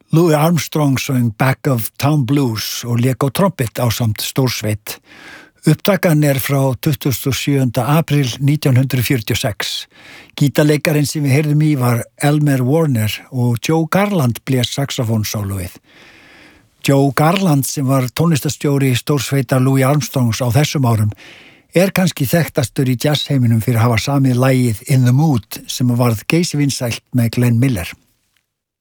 Louis Armstrong söng Back of Town Blues og lék á trompet ásamt stórsveit. Upptakan frá 27. apríl 1946. Gítarleikarinn sem við heyrðum í var Elmer Warner og Joe Garland blés saxofónsólóið. Joe Garland sem var tónlistarstjóri stórsveita Louis Armstrongs á þessum árum kannski þekktastur í jazzheiminum fyrir að hafa samið lagið In the Mood sem varð geysivinsælt með Glenn Miller.